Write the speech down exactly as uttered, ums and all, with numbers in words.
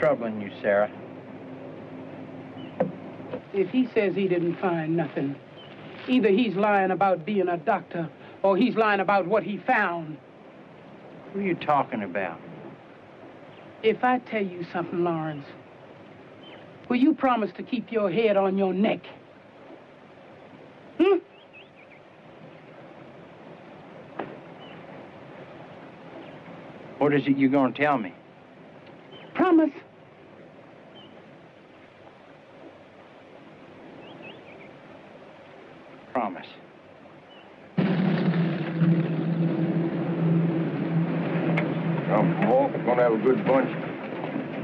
troubling you, Sarah? If he says he didn't find nothing, either he's lying about being a doctor or he's lying about what he found. What are you talking about? If I tell you something, Lawrence, will you promise to keep your head on your neck? Hmm? What is it you're going to tell me? Promise. Promise. Come, Paul. We're gonna have a good bunch.